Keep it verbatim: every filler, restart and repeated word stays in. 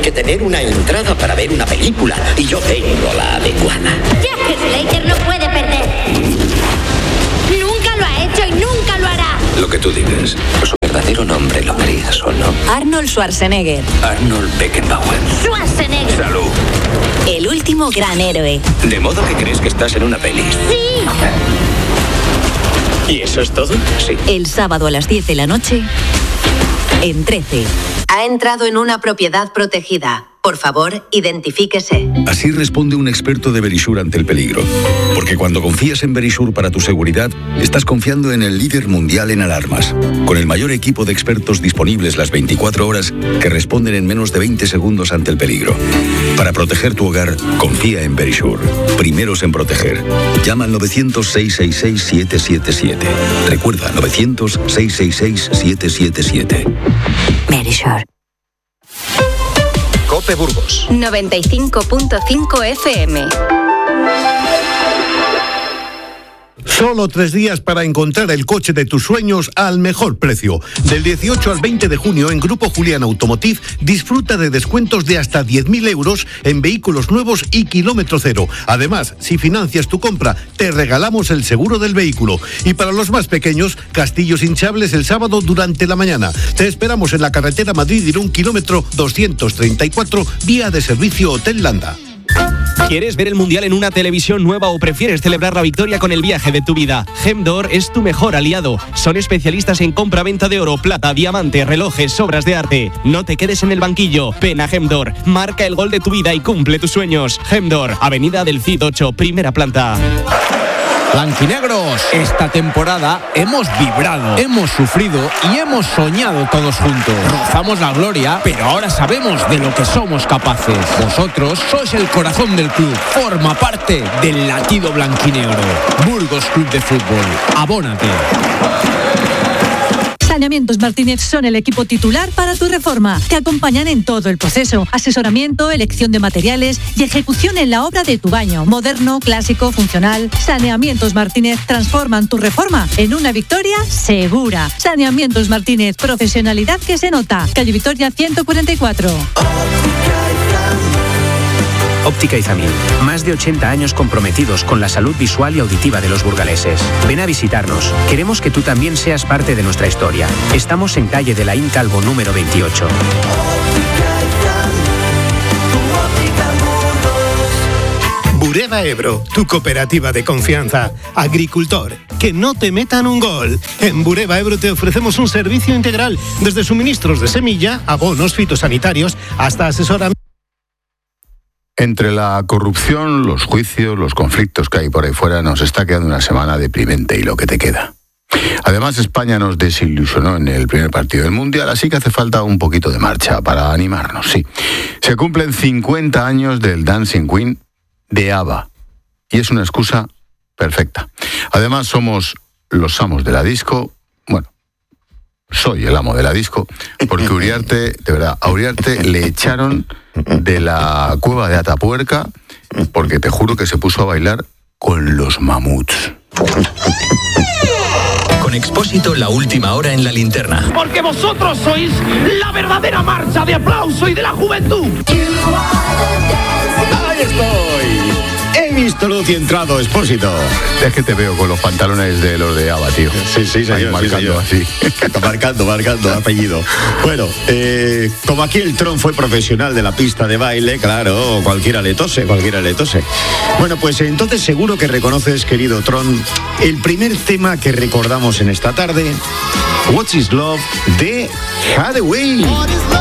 que tener una entrada para ver una película y yo tengo la adecuada. Jack Slater no puede perder. Nunca lo ha hecho y nunca lo hará. Lo que tú digas. Su verdadero nombre, ¿lo querías o no? Arnold Schwarzenegger. Arnold Beckenbauer. Schwarzenegger. Salud. El último gran héroe. De modo que crees que estás en una peli. Sí. ¿Y eso es todo? Sí. El sábado a las diez de la noche, en trece. Ha entrado en una propiedad protegida. Por favor, identifíquese. Así responde un experto de Verisure ante el peligro. Porque cuando confías en Verisure para tu seguridad, estás confiando en el líder mundial en alarmas. Con el mayor equipo de expertos disponibles las veinticuatro horas que responden en menos de veinte segundos ante el peligro. Para proteger tu hogar, confía en Verisure. Primeros en proteger. Llama al novecientos, seiscientos sesenta y seis, siete siete siete. Recuerda, novecientos, seiscientos sesenta y seis, siete siete siete. Verisure. Cope Burgos noventa y cinco punto cinco F M. Solo tres días para encontrar el coche de tus sueños al mejor precio. Del dieciocho al veinte de junio en Grupo Julián Automotive disfruta de descuentos de hasta diez mil euros en vehículos nuevos y kilómetro cero. Además, si financias tu compra, te regalamos el seguro del vehículo. Y para los más pequeños, castillos hinchables el sábado durante la mañana. Te esperamos en la carretera Madrid-Irún, kilómetro doscientos treinta y cuatro, vía de servicio Hotel Landa. ¿Quieres ver el Mundial en una televisión nueva o prefieres celebrar la victoria con el viaje de tu vida? Gemdor es tu mejor aliado. Son especialistas en compra-venta de oro, plata, diamante, relojes, obras de arte. No te quedes en el banquillo. Ven a Gemdor. Marca el gol de tu vida y cumple tus sueños. Gemdor, Avenida del Cid ocho, primera planta. Blanquinegros, esta temporada hemos vibrado, hemos sufrido y hemos soñado todos juntos. Rozamos la gloria, pero ahora sabemos de lo que somos capaces. Vosotros sois el corazón del club, forma parte del latido blanquinegro. Burgos Club de Fútbol, abónate. Saneamientos Martínez son el equipo titular para tu reforma. Te acompañan en todo el proceso. Asesoramiento, elección de materiales y ejecución en la obra de tu baño. Moderno, clásico, funcional. Saneamientos Martínez transforman tu reforma en una victoria segura. Saneamientos Martínez, profesionalidad que se nota. Calle Victoria ciento cuarenta y cuatro. Óptica Izamil, más de ochenta años comprometidos con la salud visual y auditiva de los burgaleses. Ven a visitarnos, queremos que tú también seas parte de nuestra historia. Estamos en calle de Laín Calvo número veintiocho. Bureba Ebro, tu cooperativa de confianza. Agricultor, que no te metan un gol. En Bureba Ebro te ofrecemos un servicio integral, desde suministros de semilla, abonos fitosanitarios, hasta asesoramiento. Entre la corrupción, los juicios, los conflictos que hay por ahí fuera, nos está quedando una semana deprimente y lo que te queda. Además, España nos desilusionó en el primer partido del Mundial, así que hace falta un poquito de marcha para animarnos, sí. Se cumplen cincuenta años del Dancing Queen de ABBA y es una excusa perfecta. Además, somos los amos de la disco. Bueno, soy el amo de la disco, porque Uriarte, de verdad, a Uriarte le echaron de la cueva de Atapuerca, porque te juro que se puso a bailar con los mamuts. Con Expósito, la última hora en la linterna. Porque vosotros sois la verdadera marcha de aplauso y de la juventud. ¡Ahí estoy! He visto luz y entrado, Expósito. Es que te veo con los pantalones de los de ABBA, tío. Sí, sí, señor. Ahí marcando sí, señor. así. marcando, marcando, apellido. Bueno, eh, como aquí el Tron fue profesional de la pista de baile, claro, cualquiera le tose, cualquiera le tose. Bueno, pues entonces seguro que reconoces, querido Tron, el primer tema que recordamos en esta tarde, What is Love, de Hathaway.